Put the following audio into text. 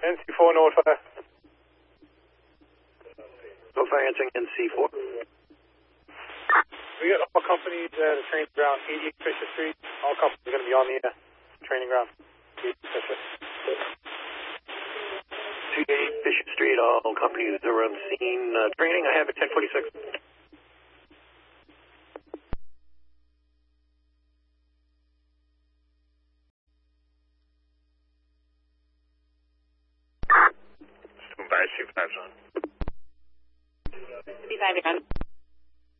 NC4 notify. Notify answering NC4. We got all companies at the training ground, 88 Fisher Street. All companies are going to be on the training ground. 88 Fisher. 28 Bishop Street, all companies are on scene. Training, I have at 1046. Supervisor, supervisor. 35